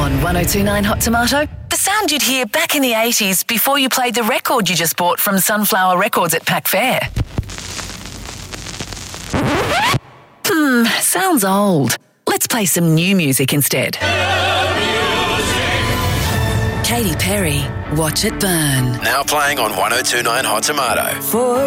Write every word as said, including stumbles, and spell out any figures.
On one oh two point nine Hot Tomato, the sound you'd hear back in the eighties before you played the record you just bought from Sunflower Records at Pack Fair. Hmm, sounds old. Let's play some new music instead. Katy Perry, Watch It Burn. Now playing on one oh two point nine Hot Tomato. For